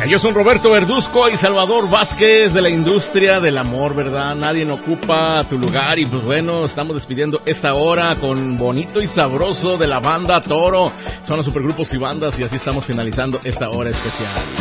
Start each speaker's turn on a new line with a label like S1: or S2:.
S1: Ellos son Roberto Verduzco y Salvador Vázquez de la industria del amor, ¿verdad? Nadie no ocupa tu lugar y pues bueno, estamos despidiendo esta hora con Bonito y Sabroso de la banda Toro. Son los supergrupos y bandas y así estamos finalizando esta hora especial.